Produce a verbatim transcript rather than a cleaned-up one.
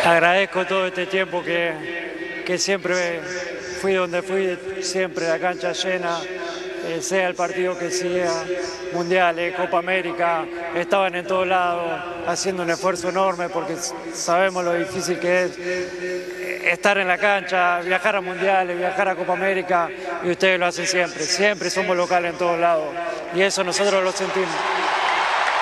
Agradezco todo este tiempo que, que siempre fui donde fui, siempre la cancha llena, eh, sea el partido que sea, mundiales, Copa América, estaban en todos lados haciendo un esfuerzo enorme porque sabemos lo difícil que es estar en la cancha, viajar a mundiales, viajar a Copa América, y ustedes lo hacen siempre, siempre somos locales en todos lados y eso nosotros lo sentimos.